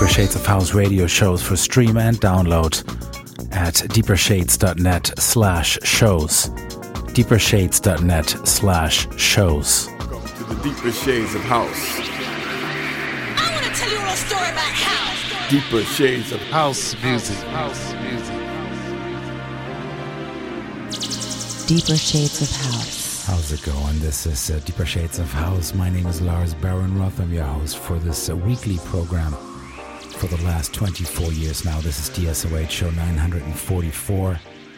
Deeper Shades of House radio shows for stream and download at deepershades.net/shows. deepershades.net/shows. Welcome to the Deeper Shades of House. I want to tell you a little story about house. Deeper Shades of House music. House music. Deeper Shades of House. How's it going? This is Deeper Shades of House. My name is Lars Baron-Roth. I'm your host for this weekly program for the last 24 years now. This is DSOH show 944.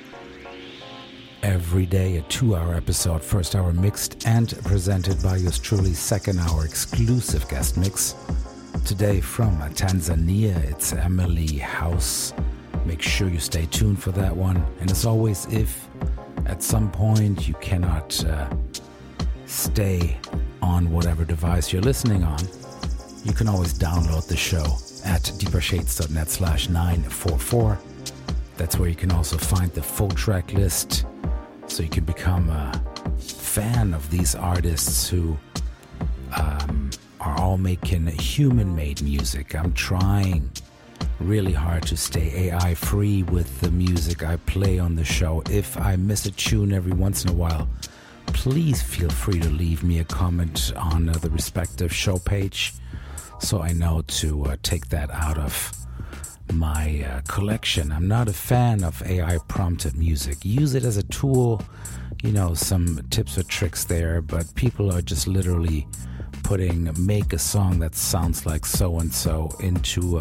Every day a 2-hour episode, first hour mixed and presented by yours truly, second hour exclusive guest mix. Today from Tanzania, it's Emily House. Make sure you stay tuned for that one. And as always, if at some point you cannot stay on whatever device you're listening on, you can always download the show at deepershades.net/944. That's where you can also find the full track list, so you can become a fan of these artists who are all making human-made music. I'm trying really hard to stay AI free with the music I play on the show. If I miss a tune every once in a while, please feel free to leave me a comment on the respective show page so I know to take that out of my collection. I'm not a fan of AI prompted music. Use it as a tool, some tips or tricks there, but people are just literally make a song that sounds like so-and-so into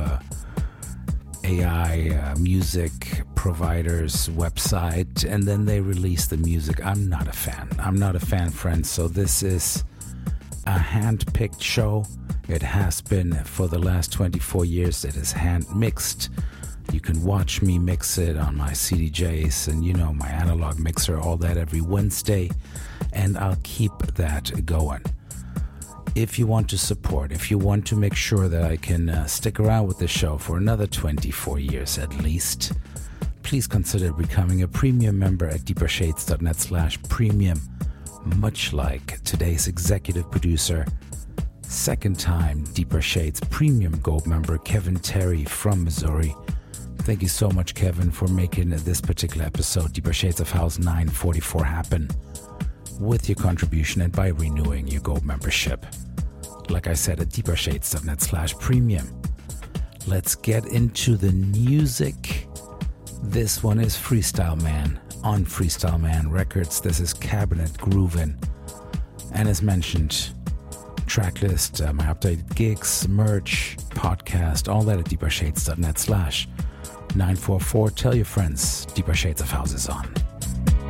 AI music provider's website, and then they release the music. I'm not a fan, friends. So this is a hand-picked show. It has been for the last 24 years. It is hand-mixed. You can watch me mix it on my CDJs and, my analog mixer, all that every Wednesday, and I'll keep that going. If you want to support, if you want to make sure that I can stick around with the show for another 24 years at least, please consider becoming a premium member at deepershades.net/premium, much like today's executive producer, second time Deeper Shades premium gold member Kevin Terry from Missouri. Thank you so much, Kevin, for making this particular episode, Deeper Shades of House 944, happen with your contribution and by renewing your gold membership. Like I said, at deepershades.net/premium. Let's get into the music. This one is Freestyle Man on Freestyle Man Records. This is Cabinet Groovin'. And as mentioned, tracklist, my updated gigs, merch, podcast, all that at deepershades.net/944. Tell your friends, Deeper Shades of House is on.